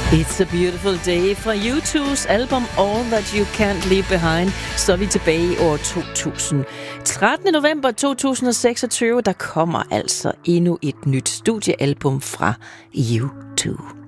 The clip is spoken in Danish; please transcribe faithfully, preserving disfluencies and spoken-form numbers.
It's a Beautiful Day fra U two's album All That You Can't Leave Behind. Så er vi tilbage i år to tusind. trettende november to tusind seksogtyve, der kommer altså endnu et nyt studiealbum fra U two.